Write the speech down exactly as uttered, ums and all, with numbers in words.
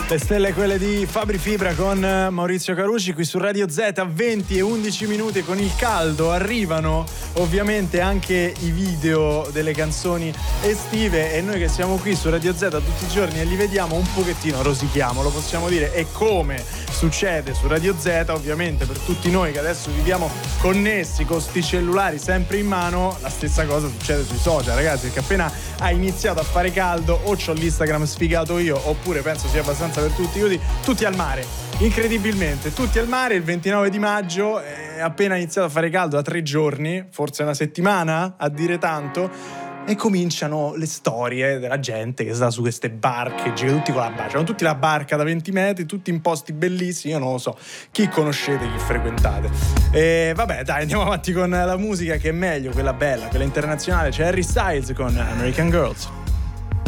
Le stelle quelle di Fabri Fibra con Maurizio Carucci qui su Radio Z. A venti e undici minuti con il caldo arrivano ovviamente anche i video delle canzoni estive e noi che siamo qui su Radio Z tutti i giorni e li vediamo un pochettino rosichiamo, lo possiamo dire. E come succede su Radio Z, ovviamente per tutti noi che adesso viviamo connessi con sti cellulari sempre in mano, la stessa cosa succede sui social, ragazzi, perché appena ha iniziato a fare caldo o c'ho l'Instagram sfigato io oppure penso sia abbastanza per tutti, io tutti al mare, incredibilmente tutti al mare. Il ventinove di maggio è appena iniziato a fare caldo da tre giorni, forse una settimana a dire tanto, e cominciano le storie della gente che sta su queste barche, gira tutti con la barca, hanno tutti la barca da venti metri, tutti in posti bellissimi, io non lo so chi conoscete, chi frequentate. E vabbè, dai, andiamo avanti con la musica che è meglio, quella bella, quella internazionale. C'è Harry Styles con American Girls.